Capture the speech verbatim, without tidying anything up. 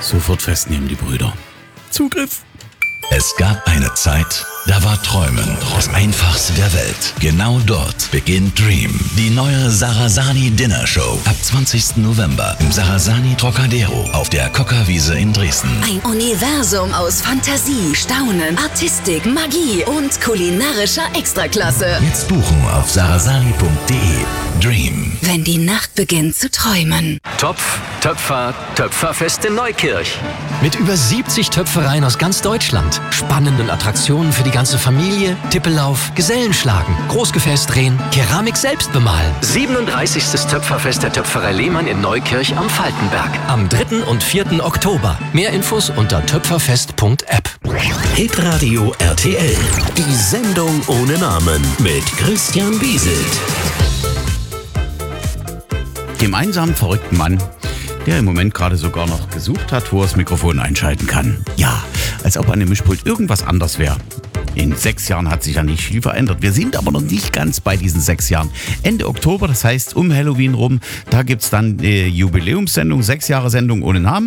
Sofort festnehmen, die Brüder. Zugriff. Es gab eine Zeit, da war Träumen das Einfachste der Welt. Genau dort beginnt Dream, die neue Sarrazani Dinner Show. Ab zwanzigsten November im Sarrazani Trocadero auf der Kokkerwiese in Dresden. Ein Universum aus Fantasie, Staunen, Artistik, Magie und kulinarischer Extraklasse. Jetzt buchen auf sarrazani punkt de. Dream. Wenn die Nacht beginnt zu träumen. Topf, Töpfer, Töpferfest in Neukirch. Mit über siebzig Töpfereien aus ganz Deutschland. Spannenden Attraktionen für die ganze Familie, Tippellauf, Gesellenschlagen, Großgefäß drehen, Keramik selbst bemalen. siebenunddreißigstes Töpferfest der Töpferei Lehmann in Neukirch am Falkenberg. Am dritten und vierten Oktober. Mehr Infos unter töpferfest punkt app. Hitradio R T L. Die Sendung ohne Namen mit Christian Bieselt. Dem einsamen, verrückten Mann, der im Moment gerade sogar noch gesucht hat, wo er das Mikrofon einschalten kann. Ja, als ob an dem Mischpult irgendwas anders wäre. In sechs Jahren hat sich ja nicht viel verändert. Wir sind aber noch nicht ganz bei diesen sechs Jahren. Ende Oktober, das heißt um Halloween rum, da gibt's dann die Jubiläumssendung, sechs Jahre Sendung ohne Namen.